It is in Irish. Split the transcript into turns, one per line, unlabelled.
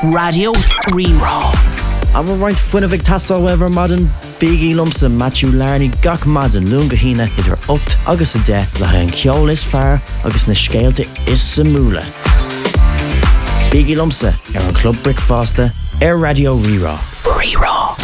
Radio Rerá.
Am roiint fuinna bh tastal wever madan Biggie Lumsa Matthew Larney gach madan lunga hína idir 8 agus a 10 le ha an ceol is fearr agus na scéalte is sa múla. Biggie Lumsa ar an Club Brickfaste ar Radio Rerá.